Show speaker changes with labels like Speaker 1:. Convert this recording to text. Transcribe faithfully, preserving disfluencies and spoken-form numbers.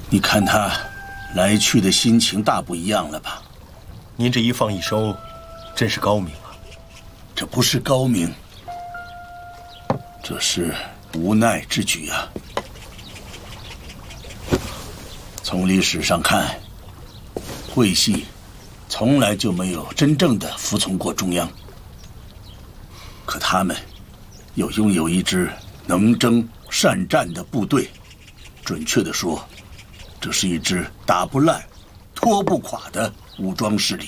Speaker 1: 你看他来去的心情大不一样了吧？
Speaker 2: 您这一放一收，真是高明啊！
Speaker 1: 这不是高明，这是无奈之举啊。从历史上看，会系从来就没有真正的服从过中央，可他们又拥有一支能征善战的部队，准确地说，这是一支打不烂、拖不垮的武装势力。